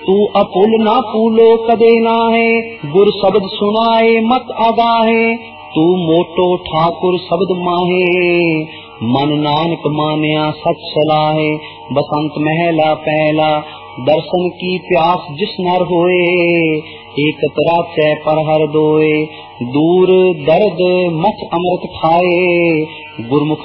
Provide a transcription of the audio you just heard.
तू अपुल ना पूलो कदे नाहे, गुर शब्द सुनाए मत आगाहे। तू मोटो ठाकुर शब्द माहे, मन नानक मानिया सच सलाहे। बसंत महला पहला, दर्शन की प्यास जिस नर होए। एक तराचै पर हर दोए, दूर दर्द मच अमृत खाए। गुरमुख